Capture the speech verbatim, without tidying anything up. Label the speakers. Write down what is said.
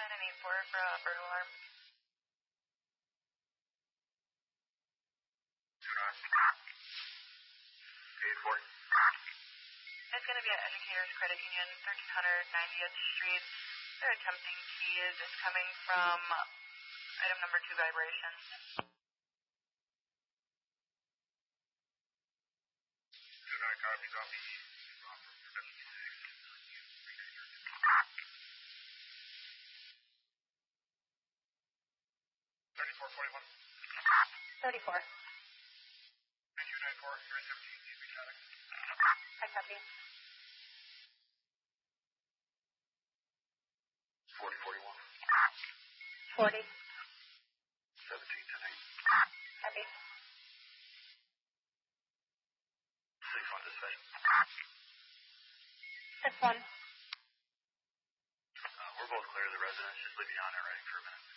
Speaker 1: ten and eight four for a bird alarm.
Speaker 2: eight four.
Speaker 1: It's going to be at Educators Credit Union, thirteen ninetieth Street. They're attempting keys. It's coming from item number two vibration.
Speaker 2: two nine copy, copy. thirty-four forty-one.
Speaker 1: thirty-four.
Speaker 2: two nine four, you're attempting keys, we got it.
Speaker 1: I copy.
Speaker 2: forty forty-one.
Speaker 1: forty.
Speaker 2: seventeen ten eight.
Speaker 1: Copy.
Speaker 2: six one dispatch.
Speaker 1: six one.
Speaker 2: Uh, we're both clear of the residence. Just leave me on there, right, for a minute.